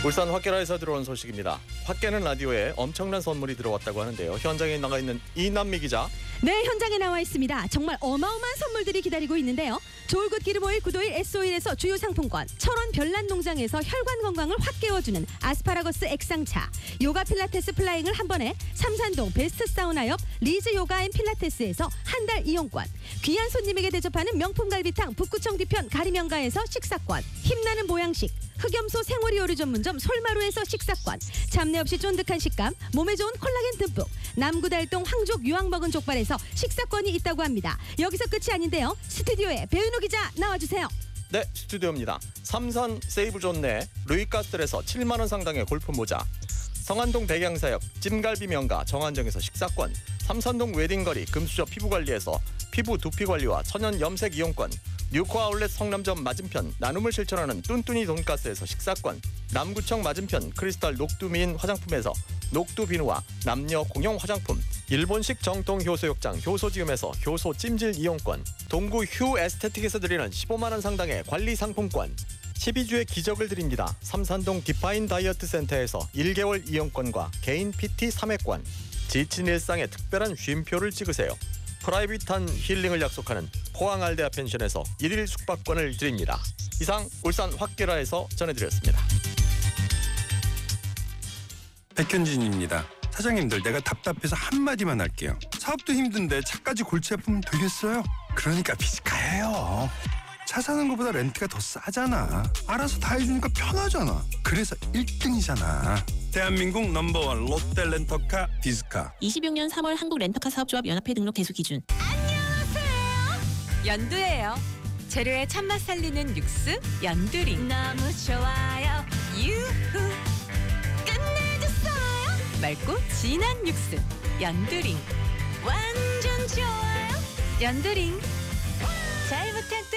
울산 화깨라에서 들어온 소식입니다. 화깨는 라디오에 엄청난 선물이 들어왔다고 하는데요. 현장에 나가 있는 이남미 기자. 네, 현장에 나와 있습니다. 정말 어마어마한 선물들이 기다리고 있는데요. 좋을굿 기름오일, 구도일, S-오일에서 주요 상품권, 철원 별난농장에서 혈관 건강을 확 깨워주는 아스파라거스 액상차, 요가 필라테스 플라잉을 한 번에 삼산동 베스트 사우나 옆 리즈 요가 앤 필라테스에서 한 달 이용권, 귀한 손님에게 대접하는 명품 갈비탕 북구청 뒤편 가리명가에서 식사권, 힘나는 보양식 흑염소 생오리 요리 전문점 솔마루에서 식사권, 잡내 없이 쫀득한 식감, 몸에 좋은 콜라겐 듬뿍 남구달동 황족 유황 먹은 족발에서 식사권이 있다고 합니다. 여기서 끝이 아닌데요. 스튜디오에 배은우 기자 나와주세요. 네, 스튜디오입니다. 삼산 세이브존 내 루이카스텔에서 7만 원 상당의 골프 모자, 성안동 백양사역 찜갈비 명가 정한정에서 식사권, 삼산동 웨딩거리 금수저 피부관리에서 피부 두피관리와 천연 염색 이용권, 뉴코 아울렛 성남점 맞은편 나눔을 실천하는 뚠뚠이 돈가스에서 식사권, 남구청 맞은편 크리스탈 녹두미인 화장품에서 녹두 비누와 남녀 공용 화장품, 일본식 정통 효소욕장 효소지음에서 효소 찜질 이용권, 동구 휴 에스테틱에서 드리는 15만 원 상당의 관리 상품권, 12주의 기적을 드립니다. 삼산동 디파인 다이어트 센터에서 1개월 이용권과 개인 PT 3회권, 지친 일상에 특별한 쉼표를 찍으세요. 프라이빗한 힐링을 약속하는 포항알데아 펜션에서 1일 숙박권을 드립니다. 이상 울산 화깨라에서 전해드렸습니다. 백현진입니다. 사장님들, 내가 답답해서 한마디만 할게요. 사업도 힘든데 차까지 골치 아프면 되겠어요? 그러니까 비스카예요. 차 사는 것보다 렌트가 더 싸잖아. 알아서 다 해주니까 편하잖아. 그래서 1등이잖아. 대한민국 넘버원 롯데 렌터카 비스카. 26년 3월 한국 렌터카 사업조합 연합회 등록 대수 기준. 연두예요. 재료의 참맛 살리는 육수 연두링. 너무 좋아요. 유후. 끝내줬어요. 맑고 진한 육수 연두링. 완전 좋아요. 연두링. 잘 부탁드려요.